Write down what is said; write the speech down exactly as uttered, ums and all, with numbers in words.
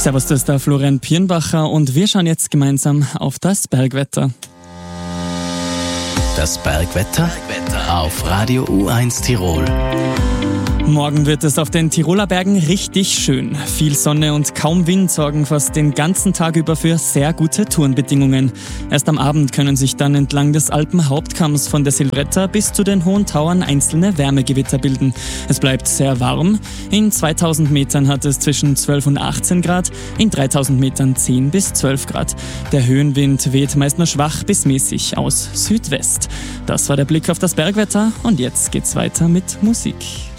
Servus, das ist der Florian Pirnbacher und wir schauen jetzt gemeinsam auf das Bergwetter. Das Bergwetter auf Radio U eins Tirol. Morgen wird es auf den Tiroler Bergen richtig schön. Viel Sonne und kaum Wind sorgen fast den ganzen Tag über für sehr gute Tourenbedingungen. Erst am Abend können sich dann entlang des Alpenhauptkamms von der Silvretta bis zu den Hohen Tauern einzelne Wärmegewitter bilden. Es bleibt sehr warm. In zweitausend Metern hat es zwischen zwölf und achtzehn Grad, in dreitausend Metern zehn bis zwölf Grad. Der Höhenwind weht meist nur schwach bis mäßig aus Südwest. Das war der Blick auf das Bergwetter und jetzt geht's weiter mit Musik.